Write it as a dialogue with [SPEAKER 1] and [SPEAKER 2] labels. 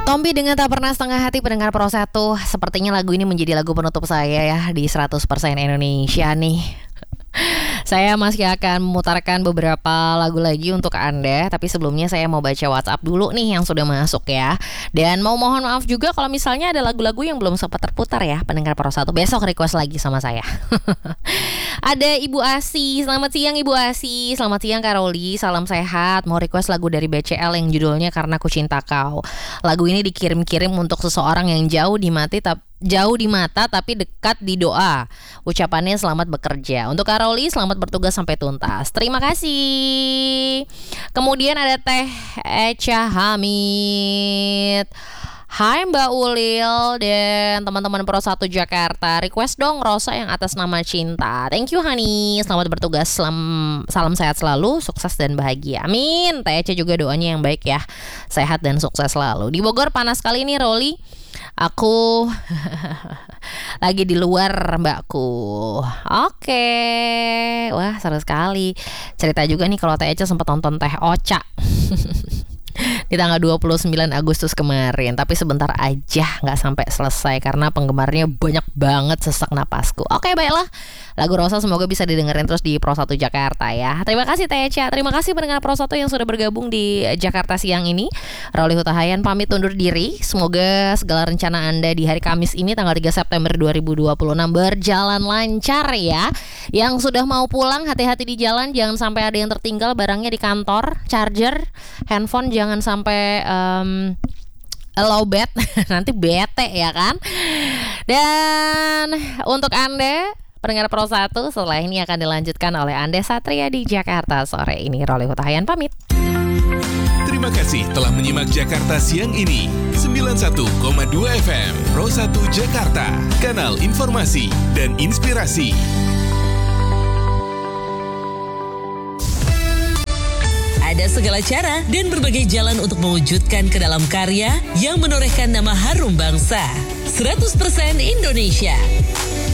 [SPEAKER 1] Tompi dengan Tak Pernah Setengah Hati pendengar Pro 1. Sepertinya lagu ini menjadi lagu penutup saya ya di 100% Indonesia nih. Saya masih akan memutarkan beberapa lagu lagi untuk Anda. Tapi sebelumnya saya mau baca WhatsApp dulu nih yang sudah masuk ya. Dan mau mohon maaf juga kalau misalnya ada lagu-lagu yang belum sempat terputar ya pendengar Pro 1. Besok request lagi sama saya. Ada Ibu Asi. Selamat siang Ibu Asi. Selamat siang Karoli. Salam sehat. Mau request lagu dari BCL yang judulnya Karena Ku Cinta Kau. Lagu ini dikirim-kirim untuk seseorang yang jauh di mata tapi dekat di doa. Ucapannya selamat bekerja. Untuk Karoli selamat bertugas sampai tuntas. Terima kasih. Kemudian ada Teh Echa Hamid. Hai Mbak Ulil dan teman-teman Pro 1 Jakarta. Request dong Rosa yang atas nama cinta. Thank you honey. Selamat bertugas. Salam sehat selalu, sukses dan bahagia. Amin. Teh Echa juga doanya yang baik ya. Sehat dan sukses selalu. Di Bogor panas sekali nih Roli. Aku lagi di luar mbakku. Oke. Wah seru sekali. Cerita juga nih kalau Teh Echa sempat nonton Teh Ocha di tanggal 29 Agustus kemarin. Tapi sebentar aja, gak sampai selesai karena penggemarnya banyak banget, sesak napasku. Oke baiklah, lagu Rosa semoga bisa didengerin terus di Pro 1 Jakarta ya. Terima kasih Teh Echa. Terima kasih pendengar Pro 1 yang sudah bergabung di Jakarta siang ini. Roli Hutahayan pamit undur diri. Semoga segala rencana Anda di hari Kamis ini tanggal 3 September 2026 berjalan lancar ya. Yang sudah mau pulang hati-hati di jalan. Jangan sampai ada yang tertinggal barangnya di kantor. Charger, handphone jangan sampai lowbat. Nanti bete ya kan. Dan untuk Anda pendengar Pro 1, setelah ini akan dilanjutkan oleh Ande Satria di Jakarta sore ini. Roli Hutahayan pamit.
[SPEAKER 2] Terima kasih telah menyimak Jakarta siang ini. 91,2 FM Pro 1 Jakarta, kanal informasi dan inspirasi.
[SPEAKER 3] Ada segala cara dan berbagai jalan untuk mewujudkan ke dalam karya yang menorehkan nama harum bangsa. 100% Indonesia.